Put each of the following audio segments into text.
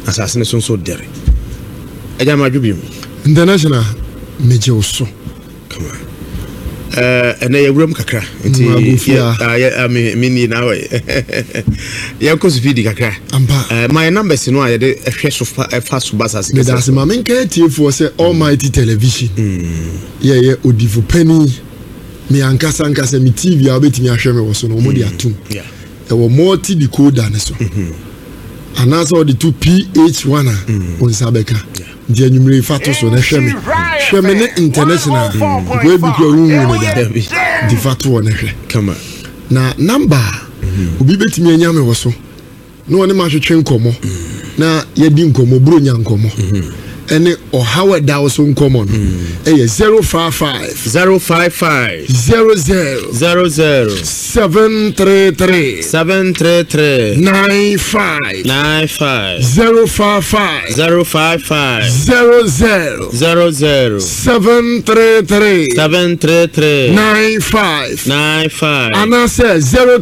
asase so dere eja madwubim international meje oso come on ene yewuram kakra nti me na we yanko speed kakra my numbers no ayede ehwe so fast bus as me das ma men ka tiefo se almighty television ye odifu pani me ankasa mi TV a obetimi ahwe me wo so no mo di atum e wo multi decoder ne so anaso the 2PH1 on sabeka the numeric factor so na hwe me ne international we bi ko ru ne da the factor na hwe come na number obi betimi anya me wo so no one ma hwetwe nkomo na ye di nkomo bro nya nkomo ene ohawe da wo so nkomo no eye 055 00 733 95 055 00 733 95 and say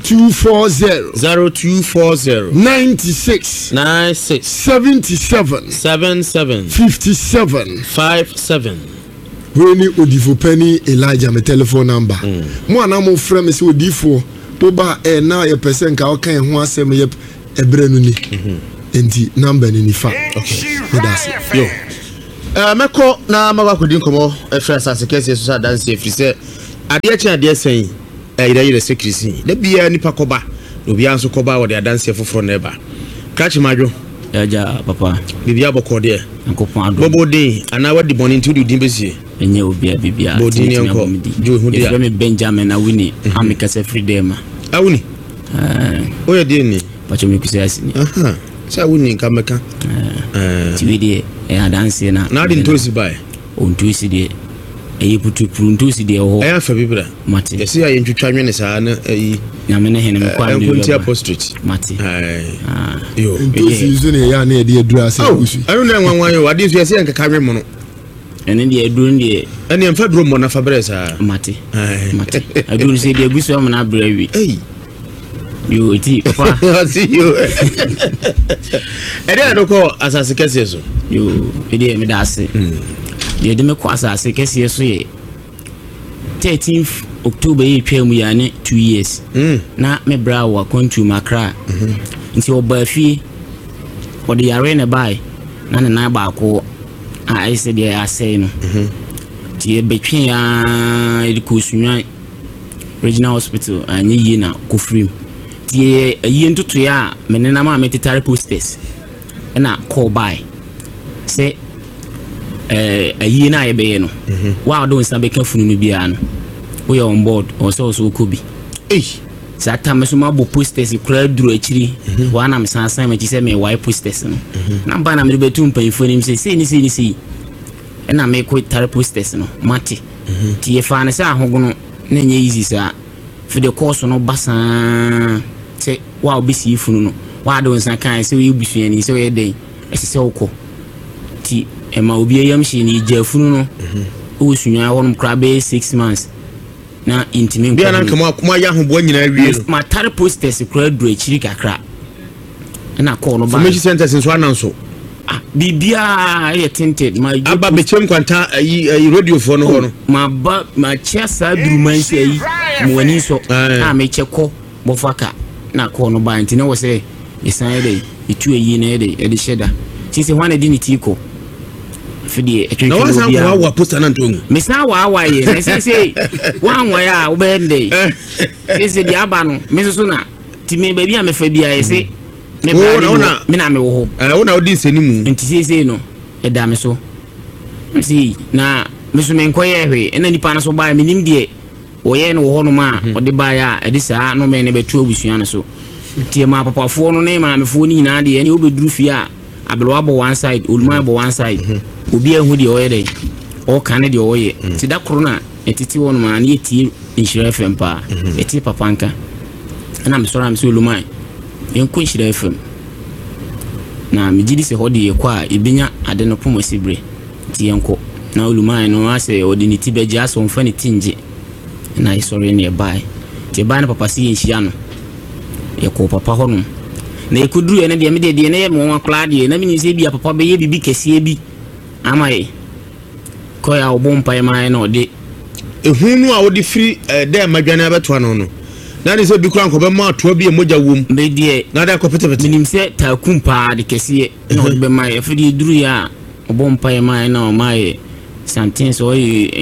0240 96 77 57 Weni Odifo Penny Elijah my telephone number. Mo anamo frɛ me se Odifo oba na ye person ka o kan ho asɛm ye ebrenu ni. Enti number ni fa. Okay. That's it. Yo. Meko na magwa kodi nkomo efra asase kese so dance efri se ade achi ade asan ire secrecy. Da bia nipa koba, obi anso koba wo de dance foforo na eba. Kachi madwo Eja papa bibia bokode nkopon ado bobo de ana wadi boni nti udi besie enye obi bibia bodi ni enko jo hu dia me Benjamin awini amika se freedom awuni oya de ni pacho me kusia asini sa awuni kameka tiwide dance na di ntosi bai ontusi de putu pruntusi de ho fa bibra mate yesi aye ntwitwanwe ne saa na na me ne hene me kwa nkunti apostate mate yo ntosi yuzu ne ya na de adura ase usu anu na nwanwan yo ade so yesi nkakawwe mo no ene de aduru de ene mfa duro mo na fa bre saa mate aduru se de agusu am na brawi yo iti papa see you ede adoko asase kese so yo ede me da ase ye de me kwasa ase kese so ye 13th October ye twam ya ne 2 years na me bra wa kontu makra nti obafie odi yare ne bai na ba ko I said yeah I say no ti betwen ya edikusunwa regional hospital anyi yi na kofrim ti yi ntutu ya menena ma metitare posters na call by say ayi na ye be no wa do nsa be ka funu no bia no we on board or so kobi sata me so ma bo posters kura duro akiri wa na me sansan me chi se me why posters no na ba na me betum panfo nim se ni na me ko tare posters no mate ti ye fa na se ahogono na nye easy sa for the course no basa se wa obisi funu no wa do nsan kan se we busuani ni se we den se ukọ ti e ma obi yam shi ni jafunu no o sunwa wonum kra be 6 months na intime bia na nkama kuma ya hobo nyina wie no ma tare posters kra duro chiri kakra na call no ba information centers nso ananso bibia ye tinted my aba bechem kwanta ayi radio for no ho no ma chesa duruman se ayi mo wani so me cheko bofaka na call no ba ntine wo se isan dey itu ayi na dey e de sheda sisi wana di ni tiko fidi na wasa kwa wa poster na ntongu misa wa ye na sisi wanwa ya ubende sisi di aba no mesusu na timi ba bia me fa bia ye se me na me wo ho wona odi nsenimu nti sisi no e da me so si na mesu me nkoye hwe ena nipa na so ba me nim de oye no wo ho no ma odi ba ya edi saa no me ne betu obusua na so tie ma papafo no ne ma me fo ni na de ene obeduru fia abelwa bo one side oluma bo one side obi ehu de oye de o kan de oye ti da korona etiti won ma na eti Nhyira FM pa eti papanka na me sora me so oluma enko Nhyira FM na me gidi se hodi ye kwa ibinya ade no pomosi bre ti enko na oluma no ase odi ni ti beja so mfa ni tinje na isore ne bai ti bai na papa si Nhyira no ye ko papa hono na ekuduru ene de me de ne mo akla de na me ni se bia papa be ye bibi kese bi amaye ko ya obompa e mai na ode ehunu a odi free de madwane abeto no na ni se bi kura nko be ma to bi emoja wom be de na da ko pete minim se ta kumpa de kese na ode be mai e fidi duru ya obompa e mai na o mai something so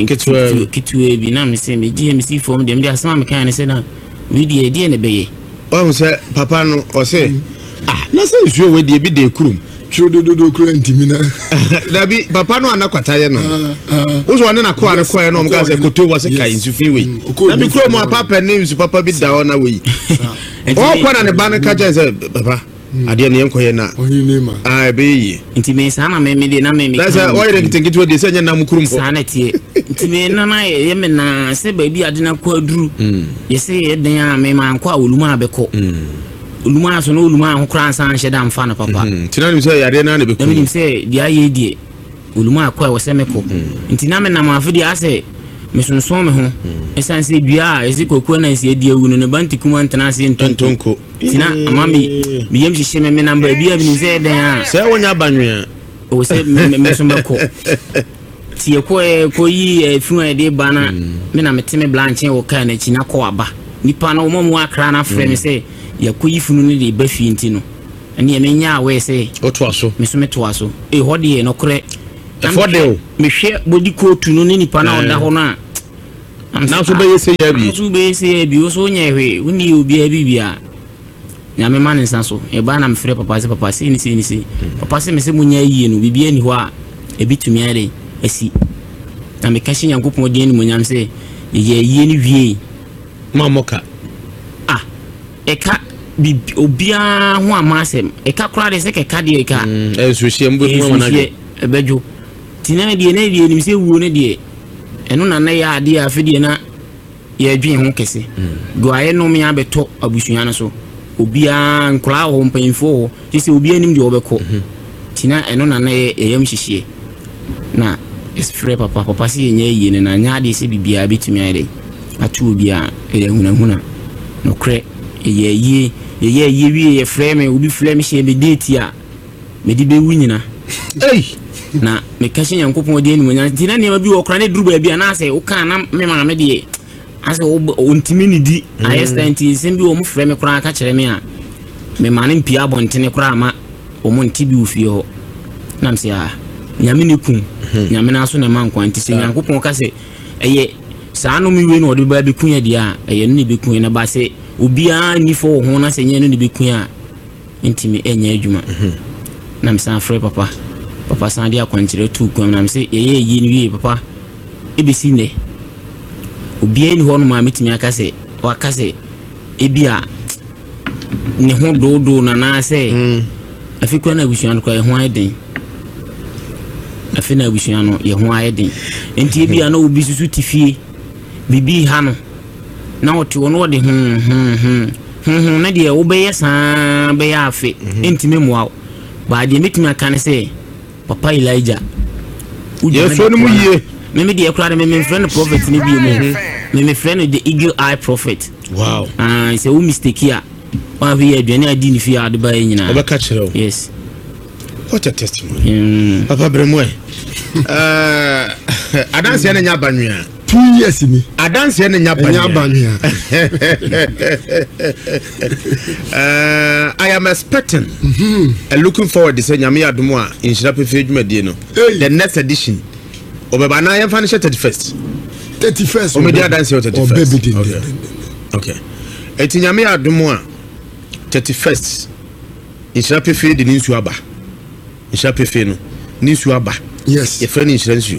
kitu bi na me se me die me si form dem de asama me kan se na we die ne be ye o se papa no o se na se nsuo we de bi de kurum shododo kura ntimina dabi papa no anakwata ye no wo so ne na ko are ko ye no mo ka se koto wo se kai nsu fi we na bi kuro mo papa ne nsu papa bi da ona we o ko na ne ba ne ka je se papa ade ne enko ye na ohini ma be yi ntime sana me de na me that's o ye ngitingiti wo de se nya na mukurum ko sana tie ntime na ye me na se ba bi ade na ko aduru ye se ye den a me man ko awuluma abeko uluma so no uluma ho kran san hye da mfa na papa tinani se yare na ne be ko na me se dia ye die uluma akwa wo se me ko ntina me na ma afidi ase me sonson me ho esan se dua ezi kokko na se die wu no ne banti kuma ntana se ntonko tina amami mi yem hye me namba bia bi ni se den a se wonya banwe o se me so me ko tie ko yi fun e de bana me na meteme blanche wo kan na china ko aba nipa na wo mo akra na frɛ me se yakoyi funu ne de ba fi ntino ene ye menya we se o to aso me so me to aso e hode no kre for de me hwe body coat no ne nipa na oda ho na na so be yese ya bi so be yese ya bi o so nya hwe uni obi a bibia nya me man nsa so e ba na me frɛ papa se ni papa se me se munya yie no bibia ni ho a e bitumi ade asi na me kashi Nyankopɔn de ni munyam se ye yie ni wie mamoka eka obia ho amasem eka kura de se keka de eka so hie mbo mu na de ebejo tinana de na de nim se wuo ne de eno na ya ade afide na ya adwen ho kese go aye no me abeto abusunya no so obia nkura ho mpanfo ho se obia nim de obeko tina eno na yam hihie na esfre papa se nya yie ne na nya de se bibia betumi ade atu obia huna no kre ye wi ye frame obi frame she be date ya me di be wunyina na me kashi Nyankopɔn de ni munya tina ne ma bi wo kra ne duru ba bia na se wo kan na me ma me de ase wo ntimi ni di ayestant sem bi wo mu frame kra ka kire me a me ma ne mpia abontene kra ma wo mu nti bi wo fie ho na me se nyame ne kum nyame na so na man kwanti se Nyankopɔn ka se eye saa no mi we no de ba be kunya dia eye no ne be kunya na ba se obia ni fo ho na se nye no ne be kunya ntimi enya adwuma na me san frɛ papa san dia kwankyere tu kwam na me se eye yi ni wie papa ebesi ne obia ni ho no ma metimi aka se waka se ebia ne ho dodo na na se afikwa na busuan ko ye ho ayeden afina busuan no ye ho ayeden enti ebia na obi susu tifie bibi ha no na wote wono de na de wo be yesa be ya afi enti memwa ba de metimi aka ne se papa Elijah ye so no mu yie me de ekura me friend prophet ni bi mu me friend the eagle eye prophet wow say wo mistake here wa bi aduane adi ni fi ade ba nyina obeka kire yes what a testimony papa bremwe adanse na nya banwea 2 years ni adanse na nya banwea I am expecting and looking forward to say nyame adomo a inshira pefe dwumadie no the next edition obeba na yem finish 31st o media dance 31st okay eti nyame adomo a 31st inshira pefe de ninsu aba inshira pefe no ninsu aba yes your friend insurance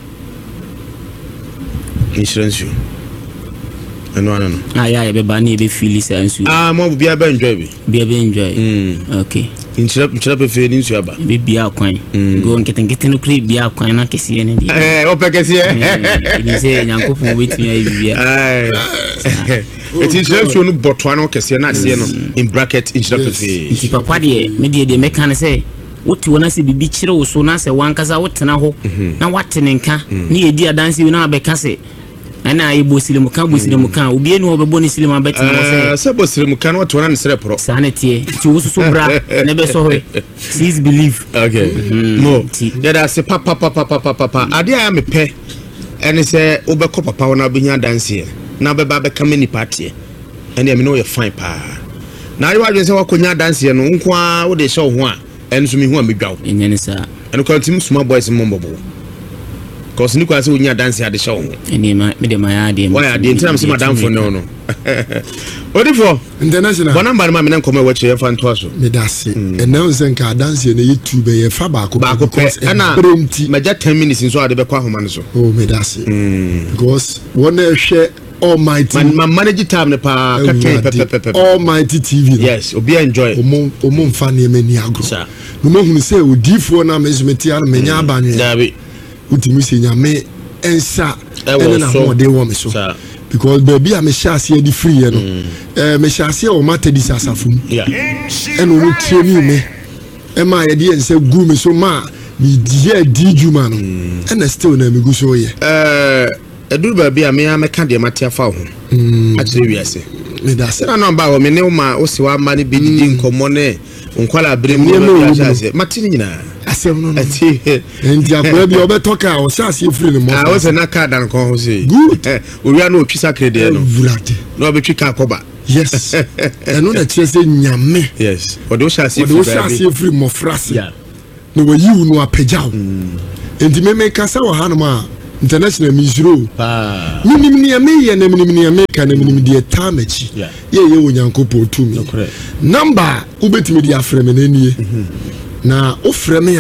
you no ya be ba ni be feel sense mo bia be enjoy be enjoy okay inchira be fe ni nsu aba be bia kwan go nkete no kre bia kwan na kese ne di o pe kese ni se Nyankopɔn wetimi ayi bia it is so no botwa no kese na ase no in bracket inchira be fe nti papa de me de meka ne se woti wona se bibi kire wo so na se wankasa wotena ho na watene nka ne yedi adanse wi na abeka se ana ibo silimu kan obi enu obebo ni silimu abeti na se bo silimu kan what wana sere pro sanete ti wo so bra na be so hoy please believe okay no there say papa ade a me pe ene se obekọ papa wona benya dance na be ba be kameni party ene me no ye fine pa na ayi wa je se wakonya dance no nko a wo de show ho a ene so me hu a medwaw enyane sa ene ko tim small boys mombobo cause ni kwa se wonya dance ade show ene ma me de ma ya de why ade ntina me madam for no odifo international bona mba ma me na nkoma wache ye fan to aso me dase ene unsen ka dance na YouTube ye fa ba ko pe ana maja 10 minutes nso ade be kwa homa no so oh me dase because one hwe Almighty man manage time ne pa pepe Almighty TV yes obi enjoy omo mfa ne mani agro no mo hunu se odifo na mezumeti ar menya abanwe dabi utimi se nyame ensa ene na ho de wo me so because baby am shase di free no me shase o mata di sasafum yeah ene no training me e ma ye de ensa gu me so ma mi die di juma no ene still na me gu so ye edu baby am ya me ka de matia fa ho akire wiase me da se na number ho me ne ma o se wa ma ne bi di nkomo ne nkwala brem ne shase matini nyina asem no ati endi akwa bi obetoka o shase free ne mo o se na ka dan ko ho se good owia na otwi sakrede no vulate no obetwi ka koba yes eno na chese nyame yes o do shase free mo frase no we you no apejaw endi me kasa wa hanoma international misro minim ni ameye na minim ni ameka na minim die tamachi ye onyankopo tumi number ubetimi di afreme na nie na ofreme a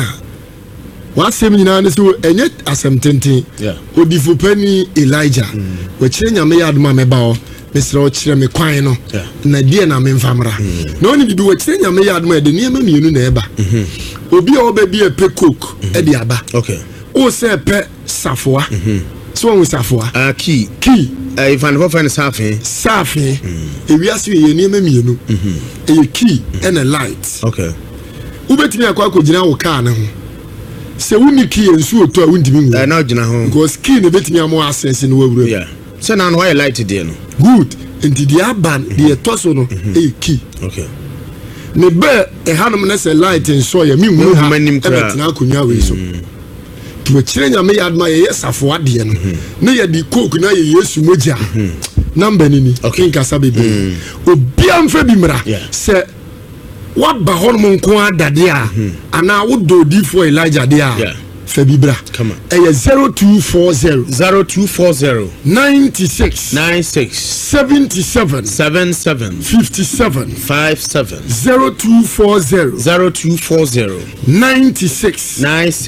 wasem nyina ne so enye asem tenten odifo pani Elijah we kire nyame ya adoma meba o mesra o kire me kwan no na die na me mfamra na oni bibi we kire nyame ya adoma de niema mienu na eba obi a obabi e pe coke e di aba okay o se pe safoa so won safoa key ifan for fan safi ewiase ye niema mienu e key and a light okay ubetimi akwa akogina wo car na ho se wuni key ensu oto a wundimi nwo na ogina ho because key ne betimi amo access no wawura yeah so na no why light dey no good enti di aban di toso no e key okay ne be e hanom na se light enso ya mi nwo ha betina akonwa we so to kire nyame yadma ye safo ade no na ye di coke na ye Yesu moja number nini kinka sabebe obi amfa bi mra se waba honmo nko adade a ana wodo di for Elijah de a fa bi bra e 0240 96 77 57 0240 96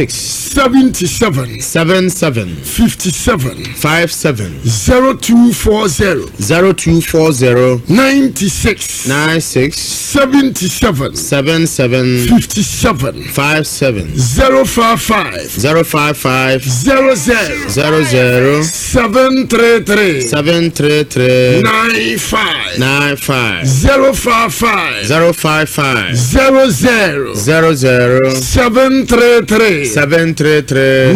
77 57 0240 96 77 57 055 00 733 95 055 00 733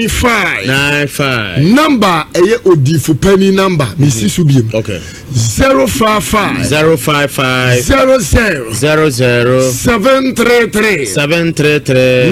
95 number eye odifo penny number misi subiem okay 055 00 733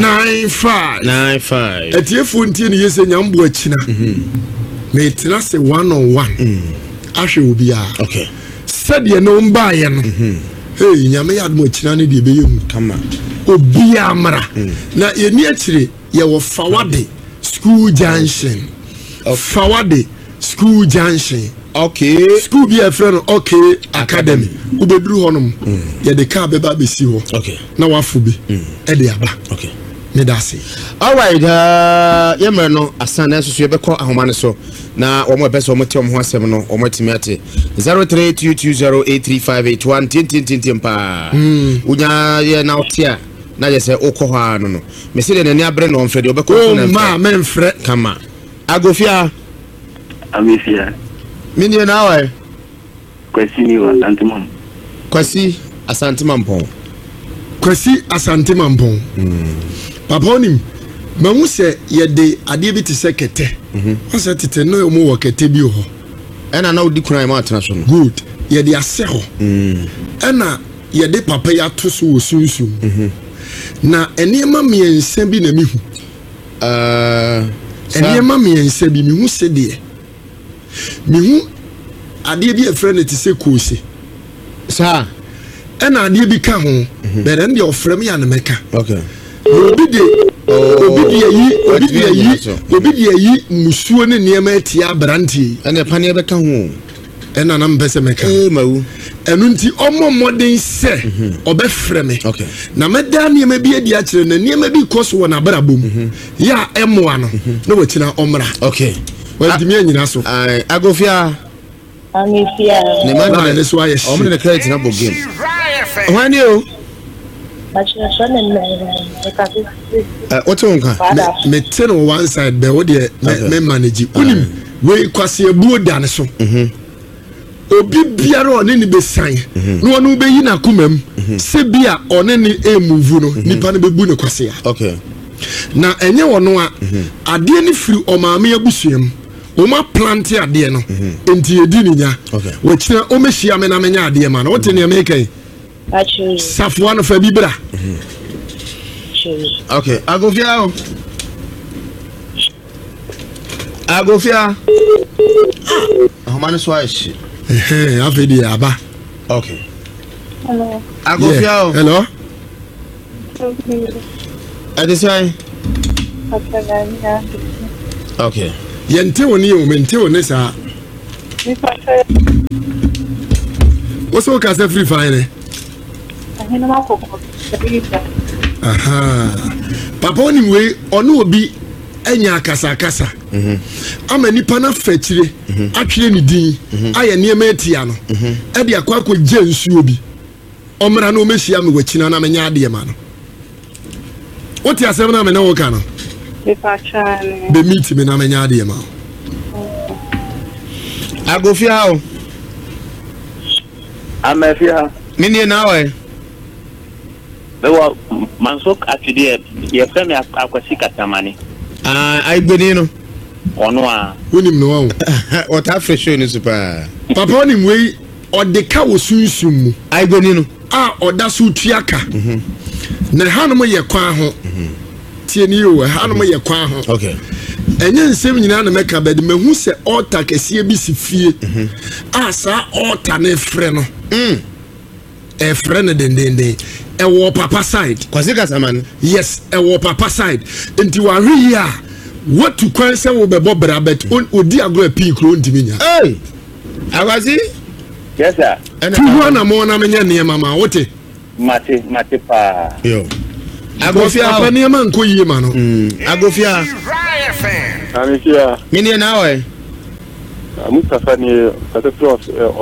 95 etiefo ntie ne yese nyambo akina me tena se one on one ahwe obi a okay sade no mba ye no hey nyame yadmo akina ne de beyem kama obi amra na ye ni akire ye wo Fawade school junction Fawade school junction okay school be a friend okay academy ubeduru honom ye de ka beba besi ho okay na wafu bi e de aba okay me da say all right yemre no asana so be ko ahomane so na omo ebeso omo tie omo ho asem no omo timi ate 0322083581 tintintintim pa unya ye na otia na je se okọ ha no me se de nani abre no mfrede obekọ na ma menfre kama agofia amefia mini na wa Kwasi Asante Mampong Kwasi Asante Mampong papa onim mamu se ye de ade bi te sekete ose tete no mu wo kete bi ho ɛna na odi kuna ma atena so no good ye de ase ho ɛna ye de papa ya to so wo sunsum na enema miensa bi na mihu enema miensa bi mihu se de mihu ade bi efre na ti se koose sa ɛna ade bi ka ho bere nde ofrem ya na meka okay obi de yi musuo ne niema atia branti ɛna pane bɛka ho ɛna na mpese meka mawu ɛnu nti ɔmo modern se ɔbɛfrɛ me okay na meda niema bi adi akyere na niema bi koso wɔ na brabom ya ɛmoa no na wɔkyina ɔmra okay wɔntimi anyina so agofia amifia ne man na ne so ayɛ ɔmo ne credit na bo game hwani o what's on me ten on one side be wo de me manage unim we kwase abuo da ne so obi biara one ni be san no ono be yi na komam se bia one ni emuvu no nipa ne be bu ne kwase ya okay na enye wono a ade ni firi o maame abusuam o ma plant ade no enti edi ni nya wo kire o mehia me na menya ade ma no wote ne me kai Safwa no fa bibra. Okay, Agofia. Agofia. How many swash? Afedi aba. Okay. Hello. Agofia. Hello. Adesai. Okay. Yente woni o mente woni sa. What's all ka free fire? Aha. Papa oni we ono obi enya akasa akasa. Ama nipa na fachire atwere ni din aye niema etia no. E de akwa je nsu obi. Omra na o mehia me wakina na menya ade ma no. Oti asem na me na wo ka no. Be meet me na menya ade ma. Agofia o. Amefia. Mini na we. Bewa mansok atide ye femi akwasi katamani ai gbeni no ono a wonim no wa what fresh ni super papa onim we odeka wo sunsum mu ai gbeni no a oda so tuaka na hanom ye kwa ho tie ni o hanom ye kwa ho okay enye nsem nyina na meka bed mahu se altar kese bi si fie a sa altar na frɛ no frɛ no dendende ewo papa side kwase kasaman yes ewo papa side enti wa hwe ya what to kwan se wo bebo bra bet odi agro pi kro ntimi nya hey agwazi yes sir tu ho na mo na menya ne mama wote mate pa yo agofia papa ne ma nko yie ma no agofia amefia mini na we Mustafa ni katafro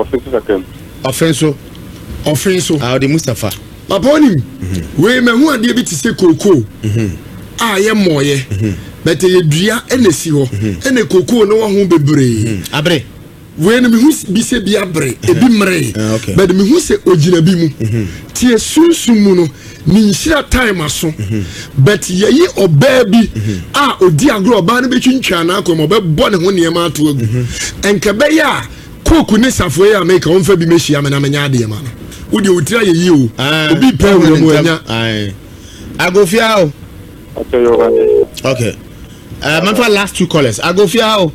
offenso ah de Mustafa papa onim we mahu ade bi ti se koko a ye moye but ye dua enesi ho ene koko no ho bebre abre we ne mehu bi se bi abre ebi mre but mehu se ogina bi mu tie sunsum mu no ni nhira time aso but ye yi oba bi a odi agro oba ne betwintwa na akoma obebɔ ne ho niema ato agu enka be ya koko ne safo ya make on fa bi mehia me na menya ade ma no udi utira ye yi o obi pa wo mu anya agofia o okay man for last two callers agofia o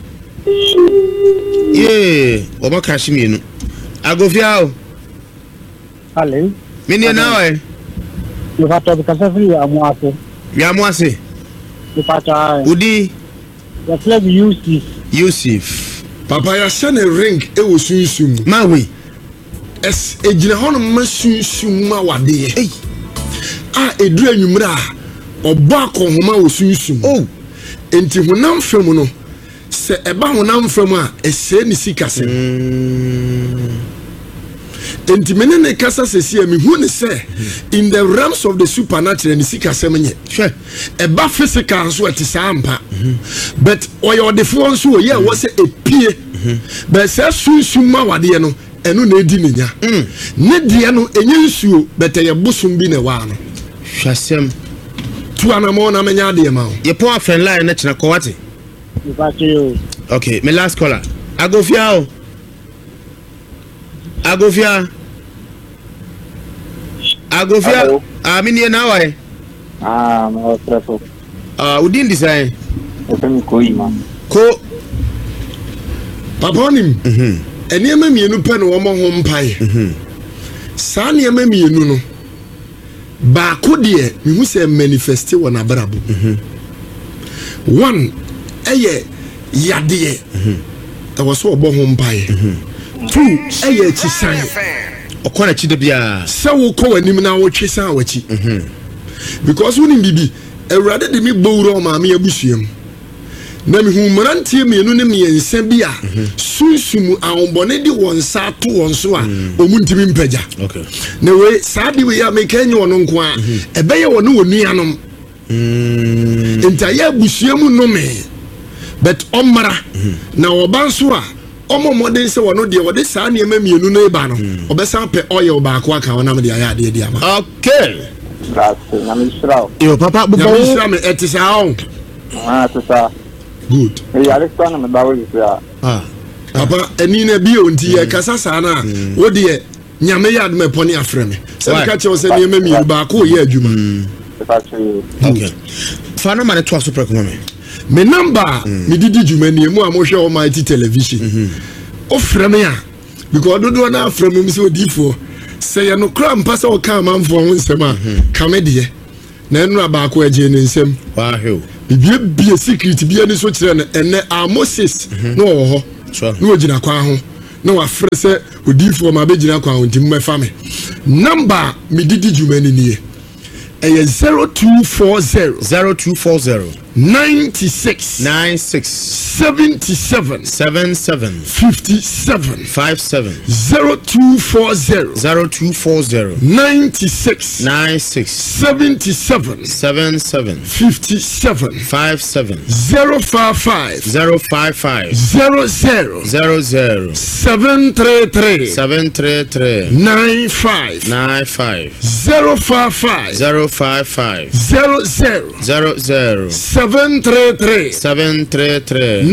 yeah o ma crash me no agofia o ale mini na we you got to because of you amuase you pata udi the flag Yusuf papa ya shane ring e wo sunsum mawe es ejina hono masunsum ma wade ei a eduru anwumra obo akohoma wo sunsum oh enti honam fam no se eba honam fam a ese ni sikase enti menene kasa sesi ami hu ne se in the realms of the supernatural ni sikase menye hwe eba physical so atisampa but oyo the phone so ye wo se epie but se sunsum ma wade no enu na edi ninya ne die no enye nsuo bete ye bosum bi ne wa no hwasem tu anamo na menya de ma ye po friend line na china ko wate you got you okay my last caller Agofia amini na why no stressful. Udin design Open Koima. ko papa nim enema mienu pe no wo mo ho mpae saa enema mienu no ba ko de me hu se manifest wo na brabo one eye yade e wo so obo ho mpae two eye chisan okona chi de bia se wo ko wanim na wo twesan wachi because wonim bibi awurade de me bowro ma me abusuam na me hu mrantie mienu ne miensa bia sunsumu awonbone de wonsa to wonso a omuntimi mpagya okay na we saadi we ya mekanyi wono nko a ebeye wono wonuanom entaya abusuam no me but omara na obanso a omomode se wono de wode saa ne ma mienu no eba no obesa pe oye obaako aka wona me de aya de de ama okay That's na misrao. yo papa bu ya misra me etisa on Tata. good Hey, Alexander me bawo ya. papa eni na bi onti e kasa saa na wo de nyame yad me poni afreme se ka che wo se ne ma mienu baako ye adwuma okay fana mane to aso preko me me number me didi dwumani mu a mo hwe Almighty television o frame a because dodo na frame me se odifo se ye no kra mpasa o ka manfo ho nsem a kamedie na enu abaako agye ne nsem wa hew bibie secret bia ni so kire no ene Moses no wo ho no ogina kwa ho no wa frɛ sɛ odifo ma begina kwa ho ntim mefa me number me didi dwumani nie eye 0240 96 77 57 0240 96 77 57 055 00 733 95 055 00 733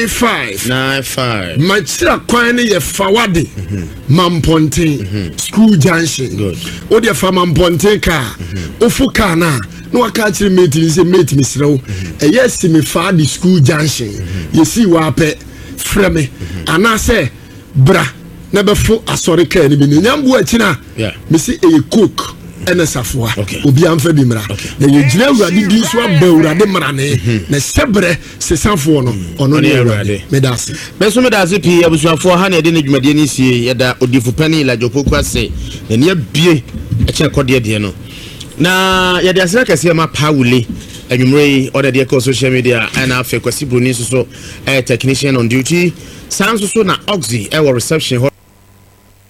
95 machira kwan ye fawade mamponten school junction good o de fa mamponten ka ofuka na waka chiri mate se mate misrew yes me fa the school junction you see wa pe freme anase bra na befo asore ka ni bi nyambo akina me see e cook ena safua obi amfa bi mra na ye gina awurade di so aba awurade mra ne na sebre se safo no ono ne awurade medase beso medase pi abusuafo ha na de ne dwumade ni sie yeda odifu pani la jopoku ase na ne abie e che kode de no na yede asira kase ma pawule anwumre order de ko social media ana afa kwasi broni so technician on duty sanso so na oxy e reception